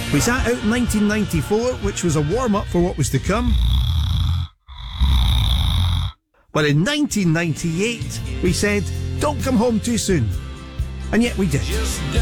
We sat out in 1994, which was a warm-up for what was to come. But in 1998, we said, don't come home too soon. And yet we did.